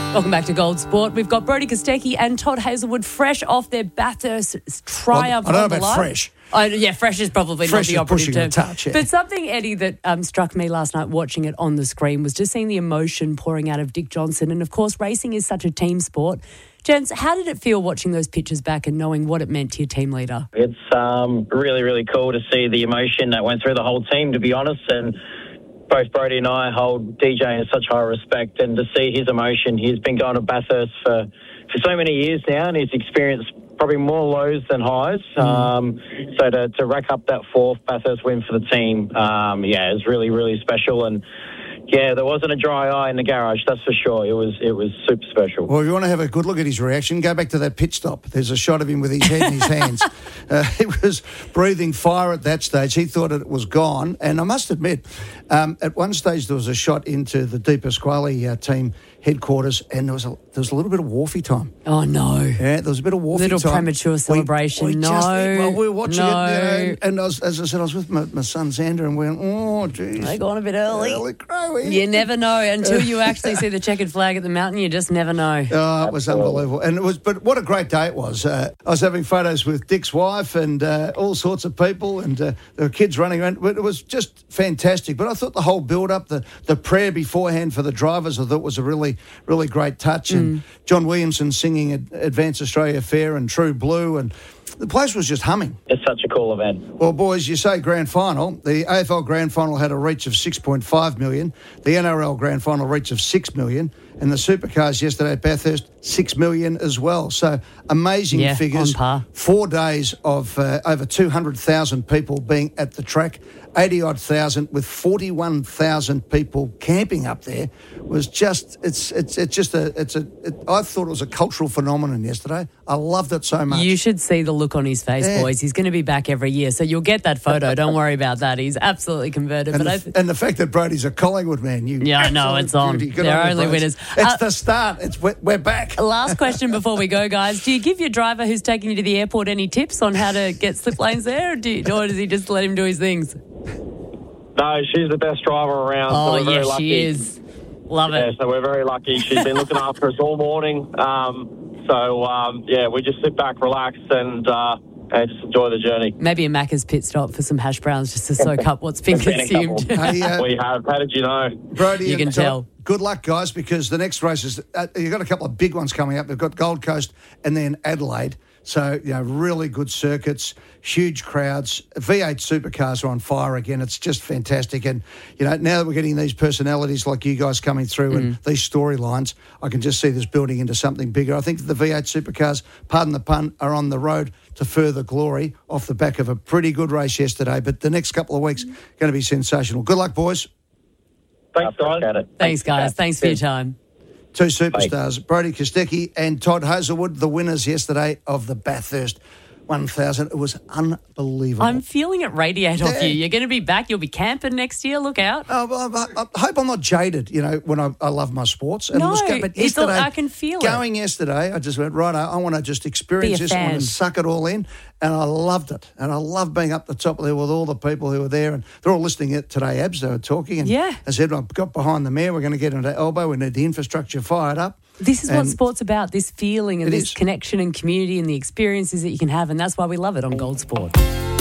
Welcome back to Gold Sport. We've got Brodie Kostecki and Todd Hazelwood fresh off their Bathurst triumph. I don't know about fresh. Fresh is probably fresh not the operative term. Touch, yeah. But something, Eddie, that struck me last night watching it on the screen was just seeing the emotion pouring out of Dick Johnson. And, of course, racing is such a team sport. Gents, how did it feel watching those pictures back and knowing what it meant to your team leader? It's really, really cool to see the emotion that went through the whole team, to be honest. And both Brodie and I hold DJ in such high respect, and to see his emotion, he's been going to Bathurst for so many years now, and he's experienced probably more lows than highs. So to rack up that fourth Bathurst win for the team, it's really, really special. And yeah, there wasn't a dry eye in the garage, that's for sure. It was super special. Well, if you want to have a good look at his reaction, go back to that pit stop. There's a shot of him with his head in his hands. He was breathing fire at that stage. He thought it was gone. And I must admit, at one stage there was a shot into the Di Pasquale team headquarters, and there was a little bit of wharfie time. Oh, no. Yeah, there was a bit of wharfie time. Little premature celebration. We were watching it, and as I said, I was with my son Xander, and we went, oh, geez. They gone a bit early. Early crowy. You never know. Until you actually see the checkered flag at the mountain, you just never know. Oh, it was unbelievable. And but what a great day it was. I was having photos with Dick's wife and all sorts of people, and there were kids running around. But it was just fantastic. But I thought the whole build-up, the prayer beforehand for the drivers, I thought was a really, really great touch. And John Williamson singing Advance Australia Fair and True Blue, and the place was just humming. It's such a cool event. Well, boys, you say grand final. The AFL grand final had a reach of 6.5 million. The NRL grand final reach of 6 million. And the supercars yesterday at Bathurst, 6 million as well. So amazing figures. On par. 4 days of over 200,000 people being at the track. 80-odd thousand with 41,000 people camping up there was just I thought it was a cultural phenomenon yesterday. I loved it so much. You should see the look on his face, boys. He's going to be back every year, so you'll get that photo. Don't worry about that. He's absolutely converted. And the fact that Brodie's a Collingwood man, I know it's on. They're only winners. It's the start. We're back. Last question before we go, guys. Do you give your driver who's taking you to the airport any tips on how to get slip lanes there, or does he just let him do his things? No, she's the best driver around. Oh, so we're very lucky. She is. Love it. Yeah, so we're very lucky. She's been looking after us all morning. We just sit back, relax, and just enjoy the journey. Maybe a Macca's pit stop for some hash browns just to soak up what's been consumed. We have. How did you know? Brodie, you can tell. Good luck, guys, because the next race is you've got a couple of big ones coming up. They've got Gold Coast and then Adelaide. So, really good circuits, huge crowds. V8 supercars are on fire again. It's just fantastic. And, now that we're getting these personalities like you guys coming through and these storylines, I can just see this building into something bigger. I think the V8 supercars, pardon the pun, are on the road to further glory off the back of a pretty good race yesterday. But the next couple of weeks going to be sensational. Good luck, boys. Thanks, guys. Thanks, guys. Thanks for your time. Two superstars, Brodie Kostecki and Todd Hazelwood, the winners yesterday of the Bathurst 1000. It was unbelievable. I'm feeling it radiate off you. You're going to be back. You'll be camping next year. Look out. I hope I'm not jaded, when I love my sports. And but yesterday, I can feel going yesterday, I just went, right, I want to just experience this. I want to suck it all in. And I loved it. And I love being up the top there with all the people who were there. And they're all listening today, Abs. They were talking. And I said, I got behind the mare. We're going to get into elbow. We need the infrastructure fired up. This is what sport's about, this feeling and this connection and community and the experiences that you can have. And that's why we love it on Gold Sport.